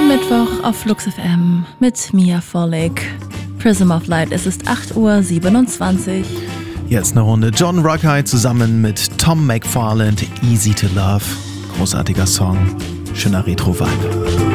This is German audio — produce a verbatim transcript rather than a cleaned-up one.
Mittwoch auf Flux F M mit Mia Vollig. Prism of Light, es ist acht Uhr siebenundzwanzig. Jetzt eine Runde John Ruckey zusammen mit Tom McFarland, Easy to Love. Großartiger Song, schöner Retro-Vibe.